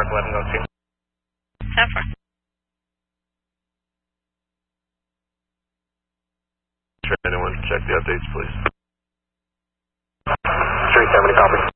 11 go 2. 10-4. Anyone check the updates, please? Street 70, copy.